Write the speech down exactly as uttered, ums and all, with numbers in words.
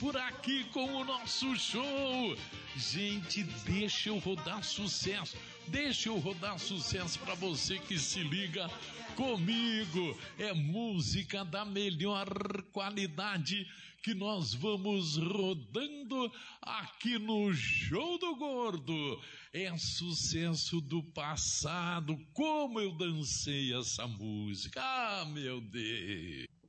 por aqui com o nosso show. Gente, deixa eu rodar sucesso. Deixa eu rodar sucesso para você que se liga comigo. É música da melhor qualidade que nós vamos rodando aqui no Show do Gordo. É sucesso do passado. Como eu dancei essa música. Ah, meu Deus.